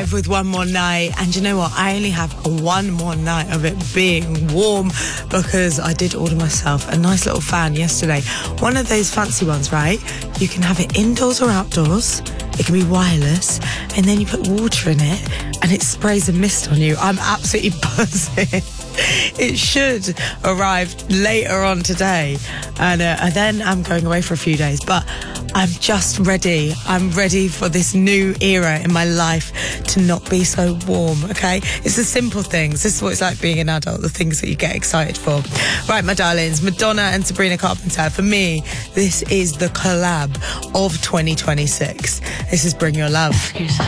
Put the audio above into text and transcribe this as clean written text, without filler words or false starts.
arrive with one more night, and you know what? I only have one more night of it being warm because I did order myself a nice little fan yesterday. One of those fancy ones, right? You can have it indoors or outdoors. It can be wireless, and then you put water in it and it sprays a mist on you. I'm absolutely buzzing. It should arrive later on today, and then I'm going away for a few days, but I'm just ready. I'm ready for this new era in my life to not be so warm, okay? It's the simple things. This is what it's like being an adult, the things that you get excited for. Right, my darlings, Madonna and Sabrina Carpenter. For me, this is the collab of 2026. This is Bring Your Love.